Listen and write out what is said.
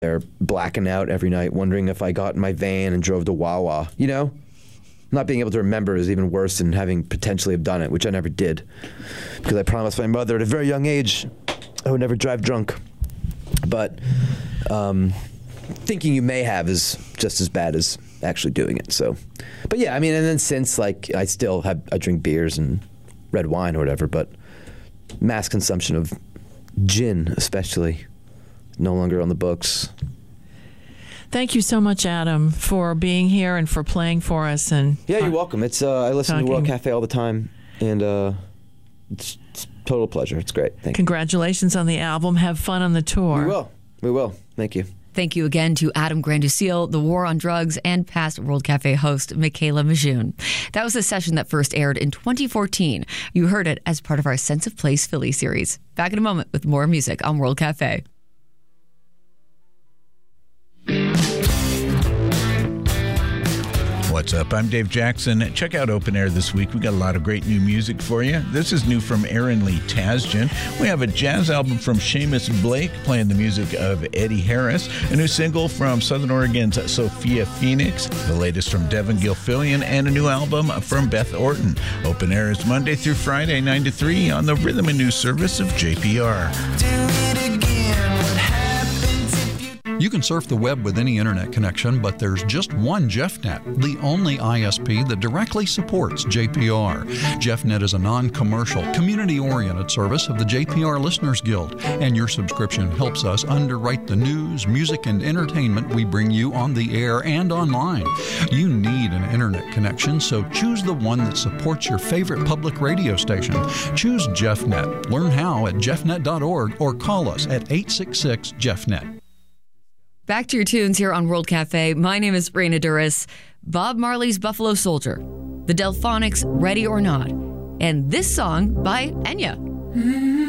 there blacking out every night, wondering if I got in my van and drove to Wawa. You know, not being able to remember is even worse than having potentially have done it, which I never did, because I promised my mother at a very young age I would never drive drunk. But thinking you may have is just as bad as actually doing it. So, but yeah, I mean, and then since, like, I drink beers and red wine or whatever, but mass consumption of gin, especially, no longer on the books. Thank you so much, Adam, for being here and for playing for us. And yeah, you're welcome. It's I listen to World Cafe all the time, and it's total pleasure. It's great. Thank you. Congratulations on the album. Have fun on the tour. We will. Thank you. Thank you again to Adam Granduciel, the War on Drugs, and past World Cafe host Michaela Majun. That was a session that first aired in 2014. You heard it as part of our Sense of Place Philly series. Back in a moment with more music on World Cafe. What's up? I'm Dave Jackson. Check out Open Air this week. We got a lot of great new music for you. This is new from Aaron Lee Tasjan. We have a jazz album from Seamus Blake playing the music of Eddie Harris. A new single from Southern Oregon's Sophia Phoenix. The latest from Devin Gilfillian, and a new album from Beth Orton. Open Air is Monday through Friday, 9 to 3 on the Rhythm and News service of JPR. You can surf the web with any internet connection, but there's just one JeffNet, the only ISP that directly supports JPR. JeffNet is a non-commercial, community-oriented service of the JPR Listeners Guild, and your subscription helps us underwrite the news, music, and entertainment we bring you on the air and online. You need an internet connection, so choose the one that supports your favorite public radio station. Choose JeffNet. Learn how at jeffnet.org or call us at 866-JeffNet. Back to your tunes here on World Cafe. My name is Raina Duras. Bob Marley's Buffalo Soldier, the Delphonics' Ready or Not, and this song by Enya.